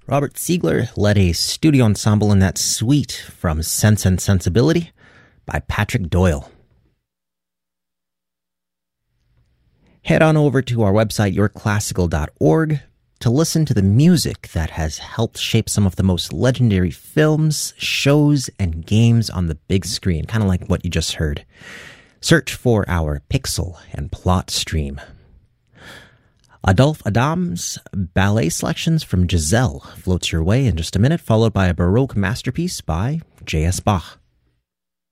Robert Siegler led a studio ensemble in that suite from Sense and Sensibility by Patrick Doyle. Head on over to our website, yourclassical.org, to listen to the music that has helped shape some of the most legendary films, shows, and games on the big screen, kind of like what you just heard. Search for our Pixel and Plot stream. Adolphe Adam's ballet selections from Giselle floats your way in just a minute, followed by a Baroque masterpiece by J.S. Bach.